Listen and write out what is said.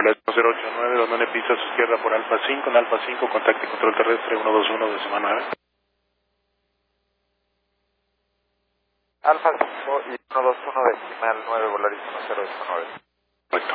Volaris 1089, London pista a su izquierda por Alfa 5, en Alfa 5, contacto y control terrestre 121 de semana 9. Alfa 5 y 121 decimal 9, Volaris 1089. Correcto.